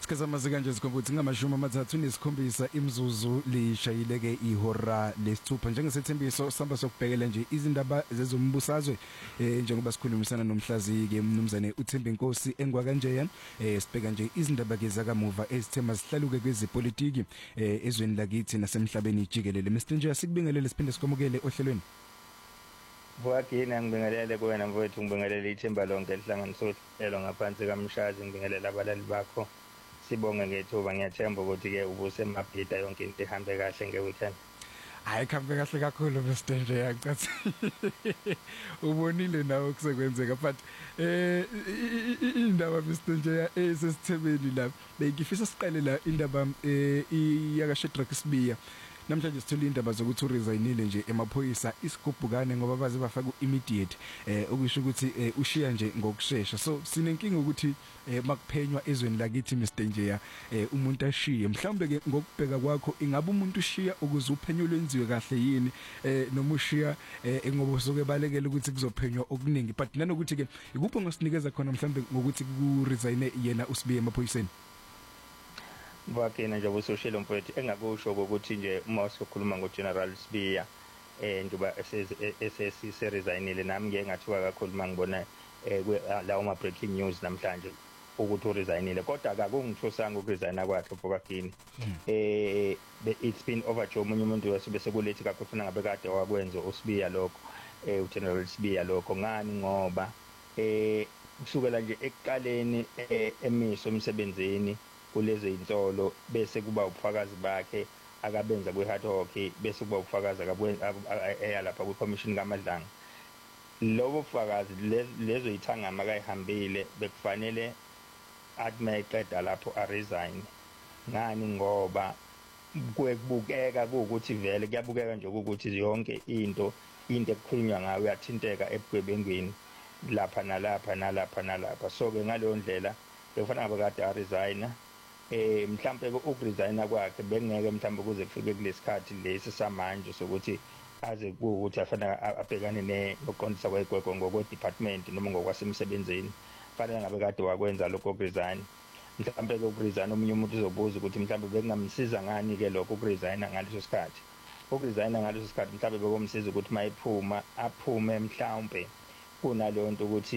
Sikhathamazi kanje sikhomba ukuthi ngamashumi amathathu nesikhombisa imzuzu lishayileke ihora lesithupha njengesethembiso samba sokubhekela nje izindaba zezombusazwe njengoba sikhulumisana nomhlazi ke mnumzane uThembi Nkosi engwakanjeya sibheka nje izindaba ke zakamuva ezithema sihlaluke kwezepolitiki ezweni lakithi nasemhlabeni jikelele. Mr Nje sikubingelele siphinde sikomukele ohlelweni. Bwakini ngibingelele kuwena mfowethu, ngibingelele ithemba lonke elihlanganiso elo ngaphansi kaMshazi, ngibingelela abalali bakho. Sibonge ngethuba, ngiyathemba ukuthi ke ubusemabhida yonke into ihambe kahle ngeweekend. Hayi khambe kahle kakhulu Mr Nje yacathi. Ubonile nawe kusekwenzeka but indaba Mr Nje esesithebeni la bengifisa siqale la indaba iyaka Shedrack Sibiya. Namhlanje sithola indaba zokuthi uresignile nje emaphoyisa isigubhukane ngoba baze bafaka immediate okusho ukuthi ushiya nje ngokusheshsha. So sinenkinga ukuthi makuphenywa ezweni lakithi Mr Nje umuntu ashiye mhlawumbe ke ngokubheka kwakho ingabe umuntu ushiya ukuze uphenyo lwenziwe kahle yini noma ushiya ngoba usuke balekela ukuthi kuzophenywa okuningi but nanokuthi ke ikuphi ngosinikeza khona mhlawumbe ngokuthi ku resign yena uSibiya emaphoyiseni. Bwakini nje ubusoshela mfowethu engakusho ukuthi nje uma usokhuluma ngoGeneral Sibiya njengoba esesiresignile nami ngeke ngathuka kakhulu mangibona lawo ma breaking news namhlanje ukuthi uresignile, kodwa akungithosanga ukuresigna kwakhe Bwakini. It's been overdue. Umunye umuntu wasibe sekulethi kakhulu ufuna ngabe kade wakwenza uSibiya lokho uGeneral Sibiya lokho ngani ngoba kusukela nje ekuqaleni emiso emsebenzini kulezi insolo bese kuba ubufakazi bakhe akabenza kweHard Hockey bese kuba ubufakazi eyalapha kwiCommission kaMadlanga. Lobo bufakazi lezo ithangama akayihambile bekufanele athi mayeqeda lapho aresign. Ngani ngoba kubukeka ukuthi vele kuyabukeka nje ukuthi yonke into ekukhulunywa ngayo uyathinteka ebugebengweni lapha nalapha. So ke ngaleyo ndlela bekufanele abakade aresign. Mhlambe ukuresigna kwakhe bengeke mhlambe kuze kufike kulesikhathi lesi samanje sokuthi aze ukuthi afanele abhekane nokuqondisa kwegwegwe ngokwe department noma ngokwasemsebenzini. Fanele ngabe kade wakwenza lokho ukuresign. Mhlambe ke ukuresign omunye umuntu uzobuza ukuthi mhlambe bekungamsiza ngani ke lokho ukuresigna ngaleso sikhathi. Ukuresigna ngaleso sikhathi mhlambe bekomsiza ukuthi mayiphuma aphume mhlambe kunaleyo nto ukuthi